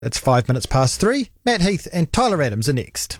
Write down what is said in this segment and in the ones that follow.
It's 5 minutes past 3. Matt Heath and Tyler Adams are next.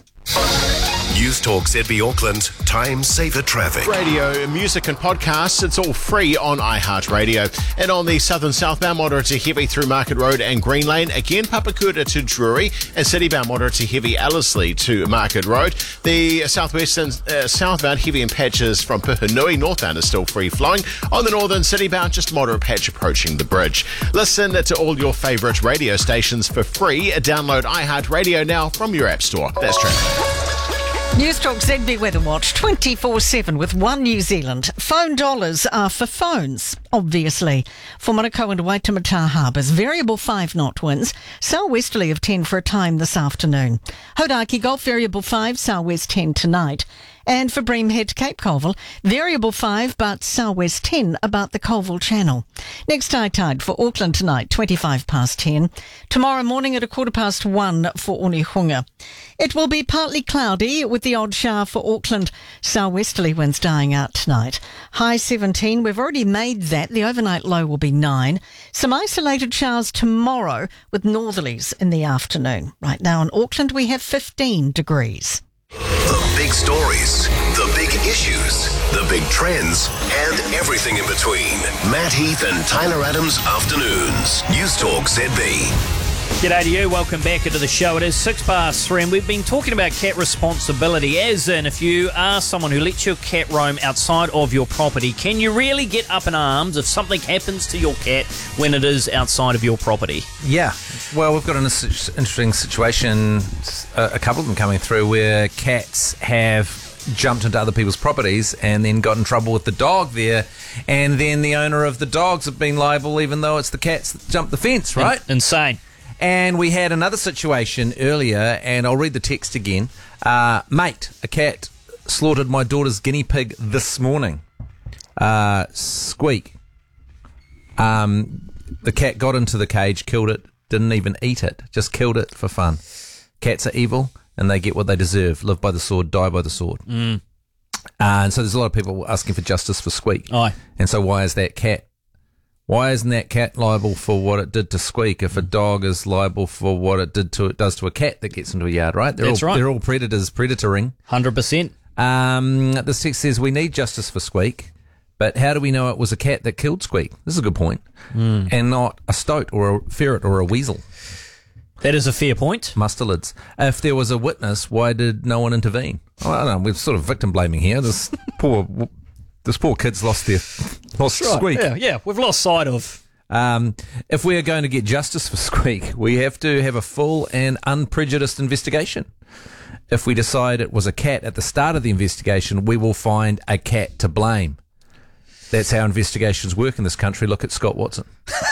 News Talk ZB Auckland, time saver traffic. Radio, music and podcasts, it's all free on iHeartRadio. And on the southbound moderate to heavy through Market Road and Green Lane, again Papakura to Drury, and citybound moderate to heavy Ellerslie to Market Road. The southbound heavy in patches from Puhinui, northbound is still free flowing. On the northern citybound, just a moderate patch approaching the bridge. Listen to all your favourite radio stations for free. Download iHeartRadio now from your app store. That's traffic. News Talk ZB Weather Watch 24/7 with One New Zealand. Phone dollars are for phones, obviously. For Manukau and Waitemata Harbours, variable 5-knot winds, southwesterly of 10 for a time this afternoon. Hodaki Gulf, variable 5, southwest 10 tonight. And for Bream Head to Cape Colville, variable 5 but southwest 10 about the Colville Channel. Next high tide for Auckland tonight, 25 past 10. Tomorrow morning at 1:15 for Onehunga. It will be partly cloudy with the odd shower for Auckland. Southwesterly winds dying out tonight. High 17, we've already made that. The overnight low will be 9. Some isolated showers tomorrow with northerlies in the afternoon. Right now in Auckland we have 15 degrees. The big stories, the big issues, the big trends, and everything in between. Matt Heath and Tyler Adams Afternoons. News Talk ZB. G'day to you, welcome back into the show. It is 6 past 3 and we've been talking about cat responsibility, as in if you are someone who lets your cat roam outside of your property, can you really get up in arms if something happens to your cat when it is outside of your property? Yeah, well, we've got an interesting situation, a couple of them coming through, where cats have jumped into other people's properties and then got in trouble with the dog there, and then the owner of the dogs have been liable even though it's the cats that jumped the fence, right? Insane. And we had another situation earlier, and I'll read the text again. Mate, a cat slaughtered my daughter's guinea pig this morning. Squeak. The cat got into the cage, killed it, didn't even eat it, just killed it for fun. Cats are evil, and they get what they deserve. Live by the sword, die by the sword. And so there's a lot of people asking for justice for Squeak. Aye. And so why is that cat? Why isn't that cat liable for what it did to Squeak if a dog is liable for what it does to a cat that gets into a yard, right? That's right. They're all predators, predatoring. 100%. This text says, we need justice for Squeak, but how do we know it was a cat that killed Squeak? This is a good point. And not a stoat or a ferret or a weasel. That is a fair point. Mustelids. If there was a witness, why did no one intervene? I don't know, we're sort of victim blaming here. This poor kid's lost Squeak. Yeah, we've lost sight of. If we are going to get justice for Squeak, we have to have a full and unprejudiced investigation. If we decide it was a cat at the start of the investigation, we will find a cat to blame. That's how investigations work in this country. Look at Scott Watson.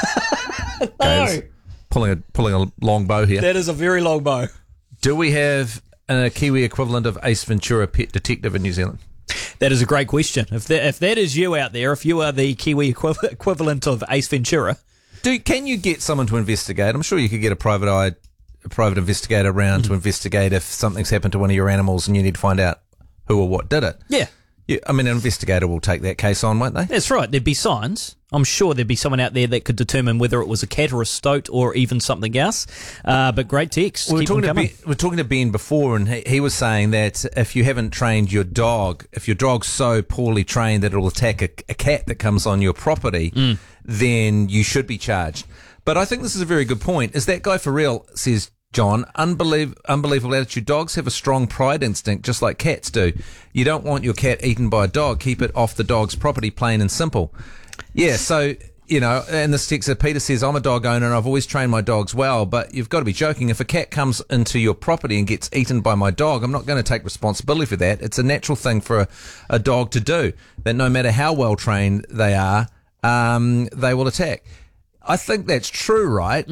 No. Pulling a long bow here. That is a very long bow. Do we have a Kiwi equivalent of Ace Ventura, pet detective in New Zealand? That is a great question. If that is you out there, if you are the Kiwi equivalent of Ace Ventura, can you get someone to investigate? I'm sure you could get a private investigator around to investigate if something's happened to one of your animals and you need to find out who or what did it. Yeah. I mean, an investigator will take that case on, won't they? That's right. There'd be signs. I'm sure there'd be someone out there that could determine whether it was a cat or a stoat or even something else. But great text. We were talking to Ben before, and he was saying that if you haven't trained your dog, if your dog's so poorly trained that it'll attack a cat that comes on your property, then you should be charged. But I think this is a very good point. Is that guy for real? Says John, unbelievable attitude. Dogs have a strong pride instinct, just like cats do. You don't want your cat eaten by a dog. Keep it off the dog's property, plain and simple. Yeah, so, and this texter, Peter says, I'm a dog owner and I've always trained my dogs well, but you've got to be joking. If a cat comes into your property and gets eaten by my dog, I'm not going to take responsibility for that. It's a natural thing for a dog to do, that no matter how well trained they are, they will attack. I think that's true, right?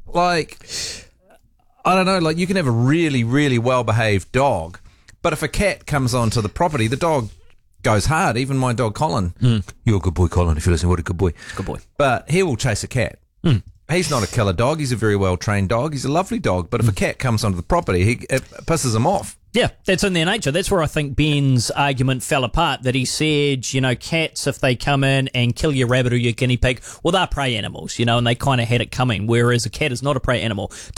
I don't know, you can have a really, really well-behaved dog, but if a cat comes onto the property, the dog goes hard. Even my dog, Colin. You're a good boy, Colin, if you listen. What a good boy. Good boy. But he will chase a cat. He's not a killer dog. He's a very well-trained dog. He's a lovely dog. But if a cat comes onto the property, it pisses him off. Yeah, that's in their nature. That's where I think Ben's argument fell apart, that he said, cats, if they come in and kill your rabbit or your guinea pig, well, they're prey animals, and they kind of had it coming, whereas a cat is not a prey animal.